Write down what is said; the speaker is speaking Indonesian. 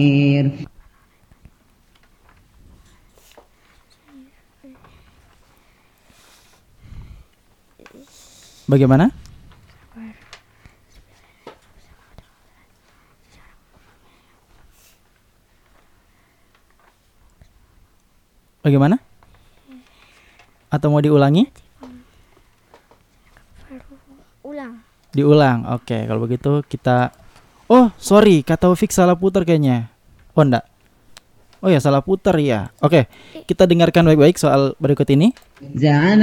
Bagaimana? Bagaimana? Atau mau diulangi? Ulang. Diulang. Oke, kalau begitu kita. Oh, sorry, Kak Taufik salah putar kayaknya. Oh, enggak. Oh ya, salah putar ya. Oke, kita dengarkan baik-baik soal berikut ini.